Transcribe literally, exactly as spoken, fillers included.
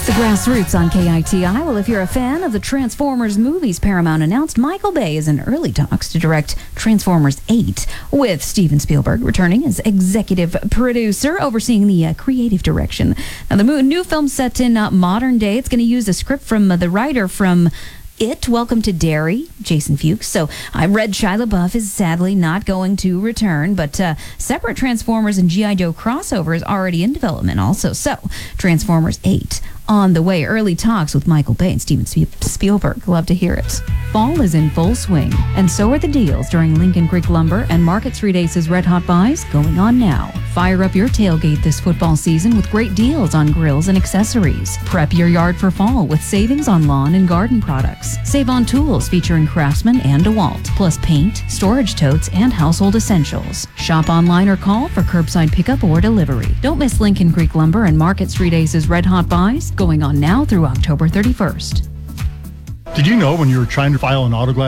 The Grassroots on K I T I. Well, if you're a fan of the Transformers movies, Paramount announced Michael Bay is in early talks to direct Transformers eight, with Steven Spielberg returning as executive producer, overseeing the uh, creative direction. Now, the mo- new film set in uh, modern day. It's going to use a script from uh, the writer from It, Welcome to Derry, Jason Fuchs. So I read Shia LaBeouf is sadly not going to return, but uh, separate Transformers and G I. Joe crossover is already in development also. So Transformers eight on the way. Early talks with Michael Bay and Steven Spielberg. Love to hear it. Fall is in full swing, and so are the deals during Lincoln Creek Lumber and Market Street Aces Red Hot Buys going on now. Fire up your tailgate this football season with great deals on grills and accessories. Prep your yard for fall with savings on lawn and garden products. Save on tools featuring Craftsman and DeWalt, plus paint, storage totes, and household essentials. Shop online or call for curbside pickup or delivery. Don't miss Lincoln Creek Lumber and Market Street Aces Red Hot Buys going on now through October thirty-first. Did you know when you were trying to file an auto glass